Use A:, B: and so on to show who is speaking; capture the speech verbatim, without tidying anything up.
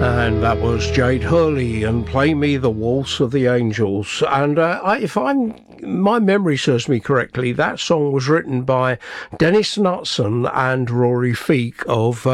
A: And that was Jade Hurley and Play Me the Waltz of the Angels. And uh, I, if I'm my memory serves me correctly, that song was written by Dennis Knutson and Rory Feek of